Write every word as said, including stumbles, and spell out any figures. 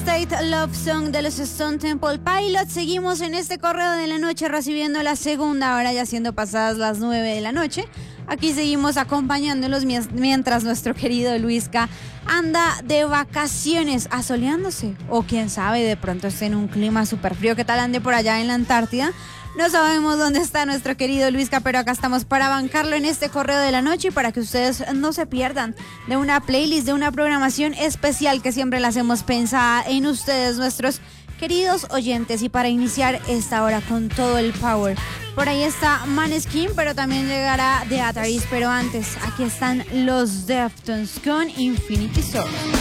State Love Song de los Stone Temple Pilots. Seguimos en este correo de la noche recibiendo la segunda hora, ya siendo pasadas las nueve de la noche. Aquí seguimos acompañándolos mientras nuestro querido Luisca anda de vacaciones, asoleándose. O quién sabe, de pronto esté en un clima súper frío. ¿Qué tal ande por allá en la Antártida? No sabemos dónde está nuestro querido Luisca, pero acá estamos para bancarlo en este correo de la noche y para que ustedes no se pierdan de una playlist, de una programación especial que siempre la hacemos pensada en ustedes, nuestros queridos oyentes. Y para iniciar esta hora con todo el power, por ahí está Maneskin, pero también llegará The Ataris. Pero antes, aquí están los Deftones con Infinity Soul.